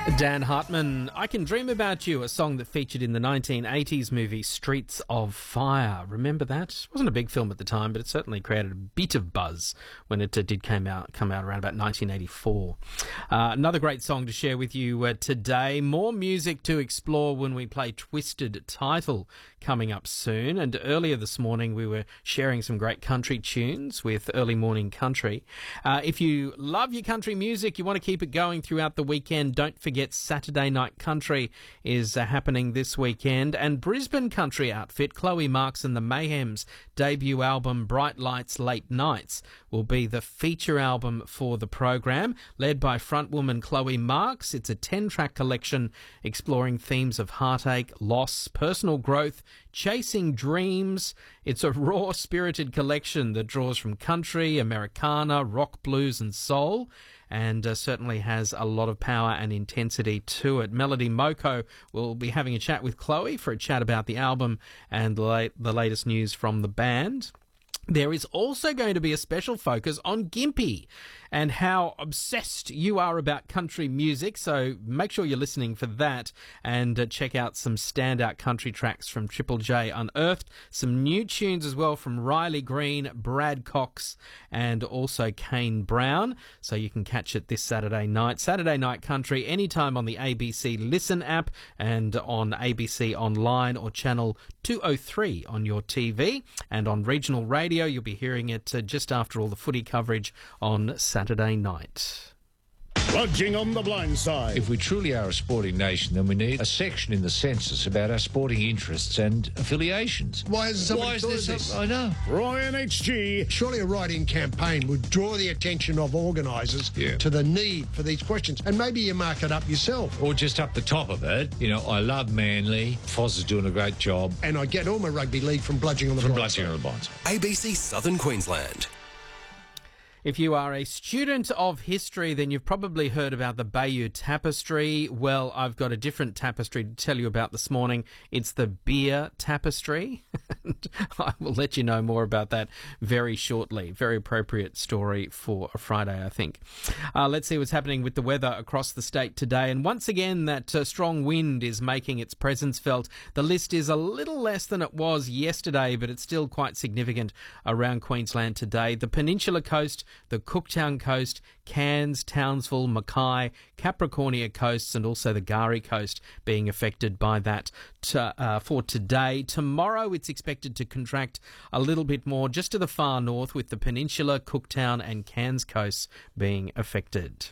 Dan Hartman, I Can Dream About You, a song that featured in the 1980s movie Streets of Fire. Remember that? It wasn't a big film at the time, but it certainly created a bit of buzz when it did come out around about 1984. Another great song to share with you today. More music to explore when we play Twisted Title coming up soon. And earlier this morning we were sharing some great country tunes with Early Morning Country. If you love your country music, you want to keep it going throughout the weekend, don't forget Saturday Night Country is happening this weekend, and Brisbane country outfit Chloe Marks and the Mayhems' debut album Bright Lights Late Nights will be the feature album for the program, led by frontwoman Chloe Marks. It's a 10-track collection exploring themes of heartache, loss, personal growth, chasing dreams. It's a raw, spirited collection that draws from country, Americana, rock, blues and soul, and certainly has a lot of power and intensity to it. Melody Moko will be having a chat with Chloe for a chat about the album and the latest news from the band. There is also going to be a special focus on Gympie and how obsessed you are about country music, so make sure you're listening for that, and check out some standout country tracks from Triple J Unearthed, some new tunes as well from Riley Green, Brad Cox and also Kane Brown, so you can catch it this Saturday Night Country, anytime on the ABC Listen app and on ABC Online or Channel 203 on your TV, and on regional radio you'll be hearing it just after all the footy coverage on Saturday night. Lodging on the blind side. If we truly are a sporting nation, then we need a section in the census about our sporting interests and affiliations. Why hasn't somebody thought of this? I know. Roy and HG. Surely a write-in campaign would draw the attention of organisers to the need for these questions. And maybe you mark it up yourself. Or just up the top of it, I love Manly. Foz is doing a great job. And I get all my rugby league from Bludging on the Blind Side. ABC Southern Queensland. If you are a student of history, then you've probably heard about the Bayeux Tapestry. Well, I've got a different tapestry to tell you about this morning. It's the beer tapestry. I will let you know more about that very shortly. Very appropriate story for a Friday, I think. Let's see what's happening with the weather across the state today. And once again, that strong wind is making its presence felt. The list is a little less than it was yesterday, but it's still quite significant around Queensland today. The Peninsula Coast, the Cooktown Coast, Cairns, Townsville, Mackay, Capricornia coasts, and also the Gari Coast being affected by that for today. Tomorrow it's expected to contract a little bit more just to the far north, with the Peninsula, Cooktown and Cairns coasts being affected.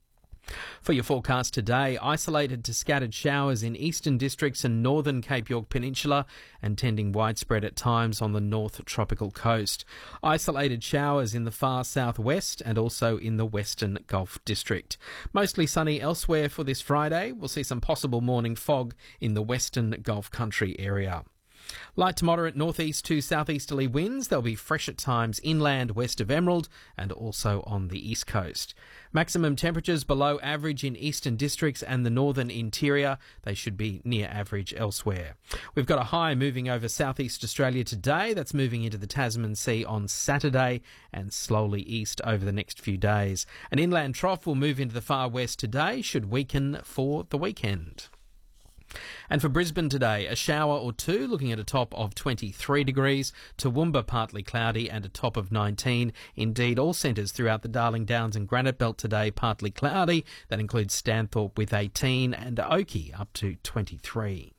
For your forecast today, isolated to scattered showers in eastern districts and northern Cape York Peninsula, and tending widespread at times on the north tropical coast. Isolated showers in the far southwest and also in the western Gulf District. Mostly sunny elsewhere for this Friday. We'll see some possible morning fog in the western Gulf Country area. Light to moderate northeast to southeasterly winds. They'll be fresh at times inland west of Emerald and also on the east coast. Maximum temperatures below average in eastern districts and the northern interior. They should be near average elsewhere. We've got a high moving over southeast Australia today. That's moving into the Tasman Sea on Saturday and slowly east over the next few days. An inland trough will move into the far west today, should weaken for the weekend. And for Brisbane today, a shower or two, looking at a top of 23 degrees. Toowoomba partly cloudy and a top of 19. Indeed, all centres throughout the Darling Downs and Granite Belt today partly cloudy. That includes Stanthorpe with 18 and Oakey up to 23.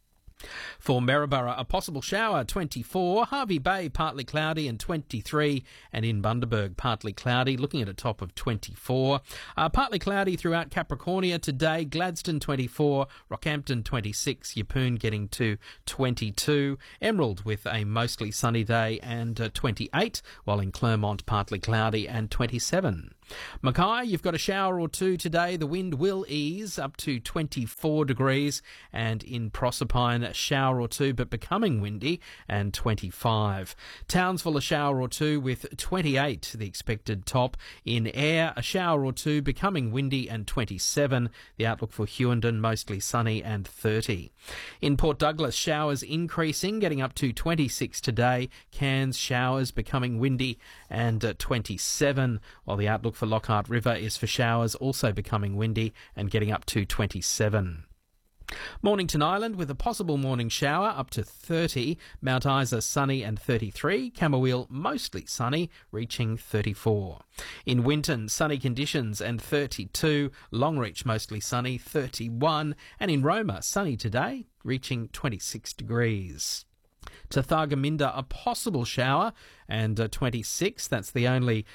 For Maryborough, a possible shower, 24. Hervey Bay, partly cloudy and 23. And in Bundaberg, partly cloudy, looking at a top of 24. Partly cloudy throughout Capricornia today. Gladstone, 24. Rockhampton, 26. Yeppoon getting to 22. Emerald with a mostly sunny day and 28. While in Clermont, partly cloudy and 27. Mackay, you've got a shower or two today. The wind will ease up to 24 degrees. And in Proserpine, a shower or two, but becoming windy, and 25. Townsville, a shower or two with 28, the expected top. In Ayr, a shower or two, becoming windy, and 27. The outlook for Hughenden, mostly sunny, and 30. In Port Douglas, showers increasing, getting up to 26 today. Cairns, showers becoming windy, and 27, while the outlook outlook for Lockhart River is for showers, also becoming windy and getting up to 27. Mornington Island with a possible morning shower up to 30. Mount Isa sunny and 33. Camberwell mostly sunny, reaching 34. In Winton, sunny conditions and 32. Longreach mostly sunny, 31. And in Roma, sunny today, reaching 26 degrees. To Thargomindah, a possible shower and 26. That's the only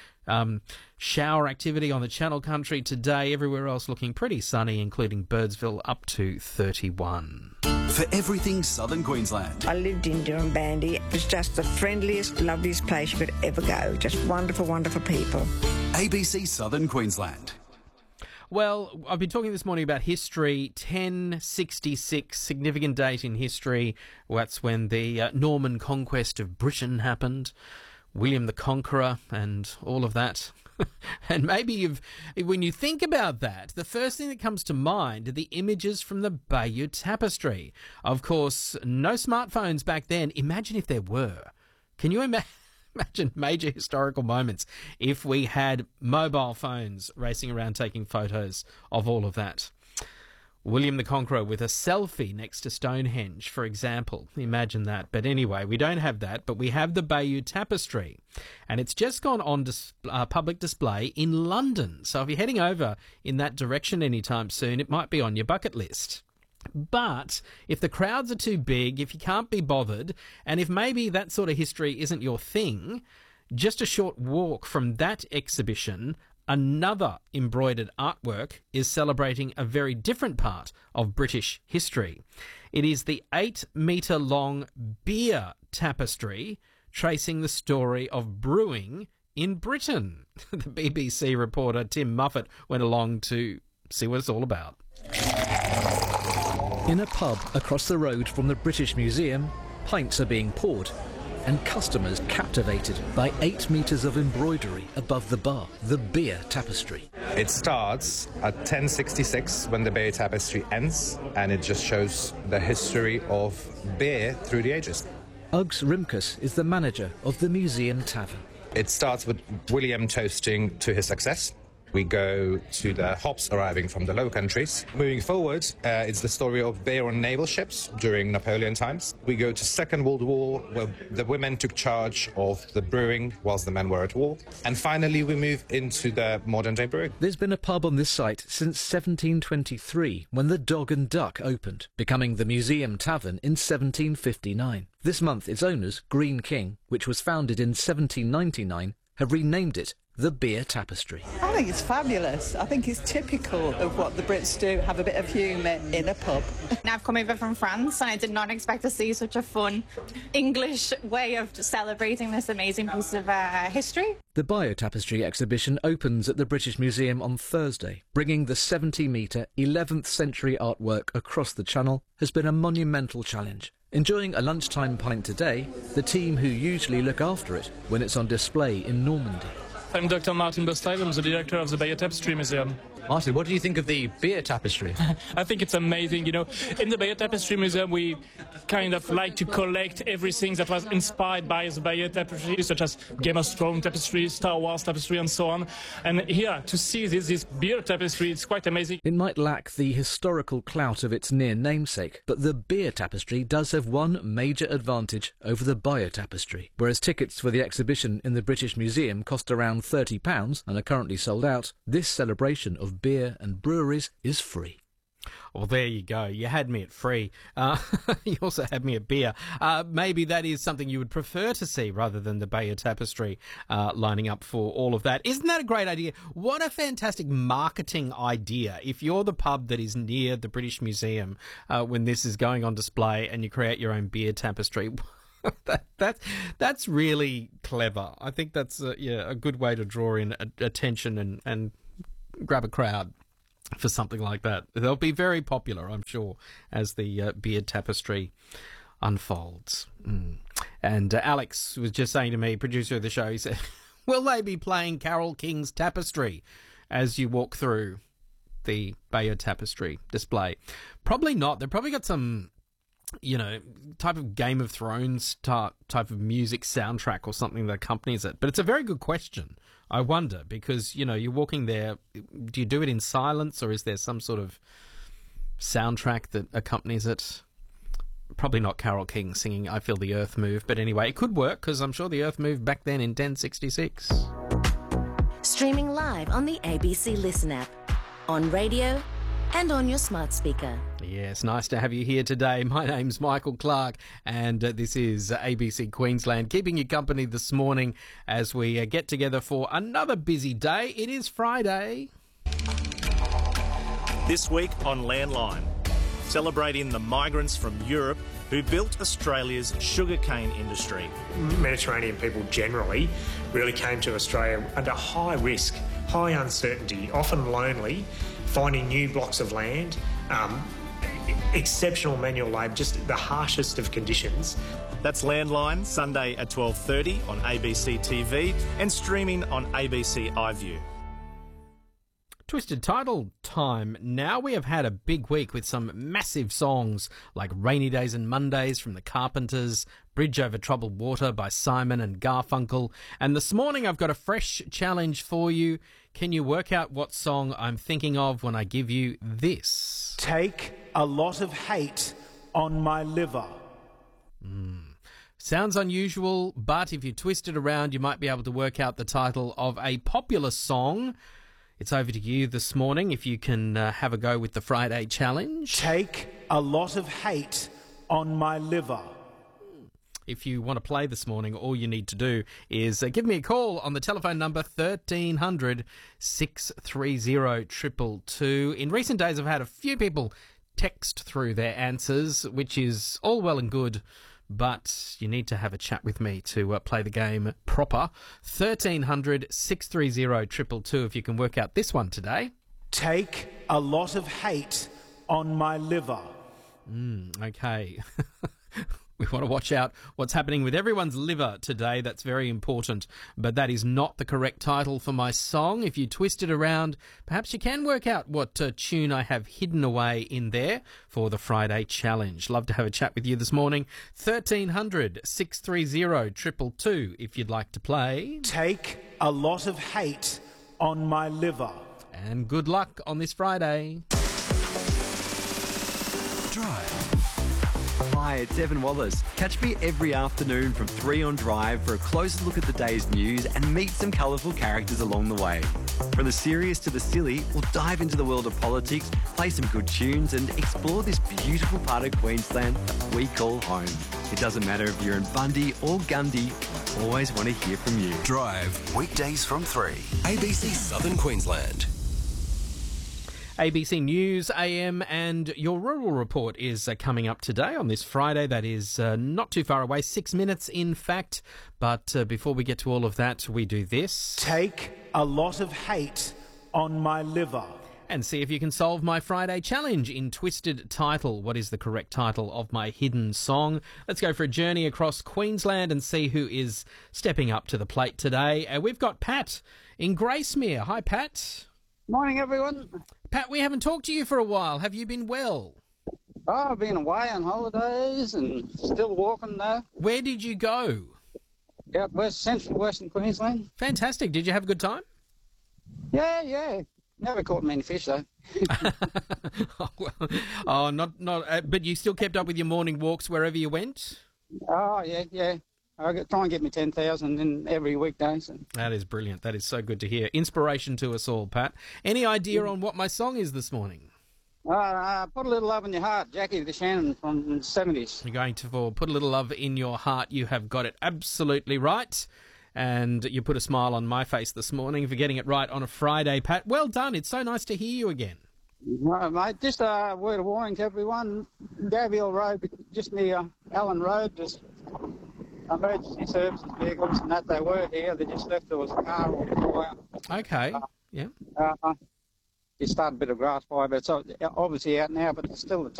shower activity on the Channel Country today. Everywhere else looking pretty sunny, including Birdsville, up to 31. For everything Southern Queensland. I lived in Dirranbandi. It was just the friendliest, loveliest place you could ever go. Just wonderful, wonderful people. ABC Southern Queensland. Well, I've been talking this morning about history. 1066, significant date in history. That's when the Norman conquest of Britain happened. William the Conqueror and all of that. And maybe when you think about that, the first thing that comes to mind are the images from the Bayeux Tapestry. Of course, no smartphones back then. Imagine if there were. Can you imagine major historical moments if we had mobile phones racing around taking photos of all of that? William the Conqueror with a selfie next to Stonehenge, for example. Imagine that. But anyway, we don't have that, but we have the Bayeux Tapestry. And it's just gone on public display in London. So if you're heading over in that direction anytime soon, it might be on your bucket list. But if the crowds are too big, if you can't be bothered, and if maybe that sort of history isn't your thing, just a short walk from that exhibition, another embroidered artwork is celebrating a very different part of British history. It is the 8-metre-long beer tapestry tracing the story of brewing in Britain. The BBC reporter Tim Muffet went along to see what it's all about. In a pub across the road from the British Museum, pints are being poured and customers captivated by 8 metres of embroidery above the bar, the beer tapestry. It starts at 1066 when the Bayeux Tapestry ends, and it just shows the history of beer through the ages. Uggs Rimkus is the manager of the Museum Tavern. It starts with William toasting to his success. We go to the hops arriving from the Low Countries. Moving forward, it's the story of beer on naval ships during Napoleon times. We go to Second World War, where the women took charge of the brewing whilst the men were at war. And finally, we move into the modern-day brewing. There's been a pub on this site since 1723, when the Dog and Duck opened, becoming the Museum Tavern in 1759. This month, its owners, Green King, which was founded in 1799, have renamed it the Beer Tapestry. I think it's fabulous. I think it's typical of what the Brits do, have a bit of humour in a pub. I've come over from France and I did not expect to see such a fun English way of celebrating this amazing piece of history. The Bayeux Tapestry exhibition opens at the British Museum on Thursday. Bringing the 70-metre 11th century artwork across the Channel has been a monumental challenge. Enjoying a lunchtime pint today, the team who usually look after it when it's on display in Normandy. I'm Dr. Martin Bastide. I'm the director of the Bayeux Tapestry Museum. Martin, what do you think of the beer tapestry? I think it's amazing. You know, in the Bayeux Tapestry Museum, we kind of like to collect everything that was inspired by the Bayeux Tapestry, such as Game of Thrones tapestry, Star Wars tapestry, and so on. And here, to see this beer tapestry, it's quite amazing. It might lack the historical clout of its near namesake, but the beer tapestry does have one major advantage over the Bayeux Tapestry. Whereas tickets for the exhibition in the British Museum cost around £30 and are currently sold out, this celebration of beer and breweries is free. Well, there you go. You had me at free. You also had me at beer. Maybe that is something you would prefer to see rather than the Bayeux Tapestry lining up for all of that. Isn't that a great idea? What a fantastic marketing idea. If you're the pub that is near the British Museum when this is going on display and you create your own beer tapestry, that's really clever. I think that's a good way to draw in attention and grab a crowd for something like that. They'll be very popular, I'm sure, as the beer tapestry unfolds. And Alex was just saying to me, producer of the show, he said, will they be playing Carole King's Tapestry as you walk through the Bayeux Tapestry display? Probably not. They've probably got some type of Game of Thrones type of music soundtrack or something that accompanies it. But it's a very good question. I wonder, because, you're walking there. Do you do it in silence, or is there some sort of soundtrack that accompanies it? Probably not Carole King singing I Feel the Earth Move, but anyway, it could work, because I'm sure the Earth moved back then in 1066. Streaming live on the ABC Listen app, on radio and on your smart speaker. Yes, nice to have you here today. My name's Michael Clark, and this is ABC Queensland, keeping you company this morning as we get together for another busy day. It is Friday. This week on Landline, celebrating the migrants from Europe who built Australia's sugarcane industry. Mediterranean people generally really came to Australia under high risk, high uncertainty, often lonely, finding new blocks of land, exceptional manual labour, just the harshest of conditions. That's Landline, Sunday at 12:30 on ABC TV and streaming on ABC iView. Twisted Title time. Now we have had a big week with some massive songs like Rainy Days and Mondays from the Carpenters, Bridge Over Troubled Water by Simon and Garfunkel. And this morning I've got a fresh challenge for you. Can you work out what song I'm thinking of when I give you this? Take a lot of hate on my liver. Sounds unusual, but if you twist it around, you might be able to work out the title of a popular song. It's over to you this morning if you can have a go with the Friday challenge. Take a lot of hate on my liver. If you want to play this morning, all you need to do is give me a call on the telephone number 1300 630 222. In recent days, I've had a few people text through their answers, which is all well and good, but you need to have a chat with me to play the game proper. 1300 630 222 if you can work out this one today. Take a lot of hate on my liver. Okay. We want to watch out what's happening with everyone's liver today. That's very important. But that is not the correct title for my song. If you twist it around, perhaps you can work out what tune I have hidden away in there for the Friday challenge. Love to have a chat with you this morning. 1300 630 222 if you'd like to play. Take a lot of hate on my liver. And good luck on this Friday. Drive. Hi, it's Evan Wallace. Catch me every afternoon from 3 on Drive for a closer look at the day's news and meet some colourful characters along the way. From the serious to the silly, we'll dive into the world of politics, play some good tunes and explore this beautiful part of Queensland that we call home. It doesn't matter if you're in Bundy or Gundy, I always want to hear from you. Drive, weekdays from 3. ABC Southern Queensland. ABC News AM and your rural report is coming up today on this Friday. That is not too far away, 6 minutes in fact. But before we get to all of that, we do this. Take a lot of hate on my liver. And see if you can solve my Friday challenge in Twisted Title. What is the correct title of my hidden song? Let's go for a journey across Queensland and see who is stepping up to the plate today. We've got Pat in Gracemere. Hi, Pat. Morning, everyone. Pat, we haven't talked to you for a while. Have you been well? Oh, I've been away on holidays and still walking though. Where did you go? Out west, central Western Queensland. Fantastic. Did you have a good time? Yeah. Never caught many fish though. But you still kept up with your morning walks wherever you went? Oh, yeah. I try and get me 10,000 in every weekday. So. That is brilliant. That is so good to hear. Inspiration to us all, Pat. Any idea on what my song is this morning? Put a Little Love in Your Heart, Jackie DeShannon from the 70s. You're going to Put a Little Love in Your Heart. You have got it absolutely right. And you put a smile on my face this morning for getting it right on a Friday, Pat. Well done. It's so nice to hear you again. Right, mate. Just a word of warning to everyone. Gabriel Road, just near Allen Road, just emergency services vehicles and that they were here. They just left there was a car or fire. Okay, yeah. It started a bit of grass fire, but it's obviously out now, but it's still the